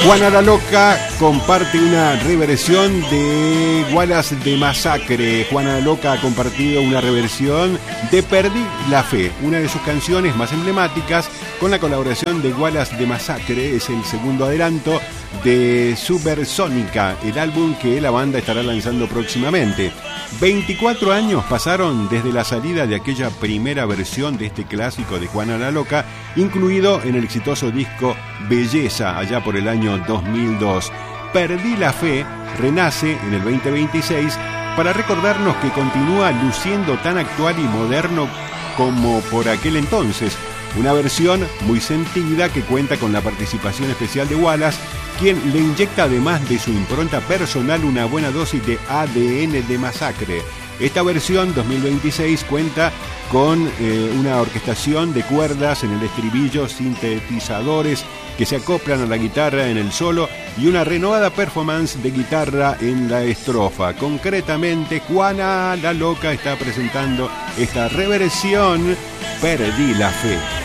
Juana la Loca comparte una reversión de Wallace de Masacre. Juana la Loca ha compartido una reversión de Perdí la Fe, una de sus canciones más emblemáticas, con la colaboración de Wallace de Masacre. Es el segundo adelanto de Supersónica, el álbum que la banda estará lanzando próximamente. 24 años pasaron desde la salida de aquella primera versión de este clásico de Juana la Loca, incluido en el exitoso disco Belleza, allá por el año 2002. Perdí la Fe renace en el 2026 para recordarnos que continúa luciendo tan actual y moderno como por aquel entonces. Una versión muy sentida que cuenta con la participación especial de Wallace, quien le inyecta, además de su impronta personal, una buena dosis de ADN de Masacre. Esta versión 2026 cuenta con una orquestación de cuerdas en el estribillo, sintetizadores que se acoplan a la guitarra en el solo y una renovada performance de guitarra en la estrofa. Concretamente, Juana la Loca está presentando esta reversión, Perdí la Fe.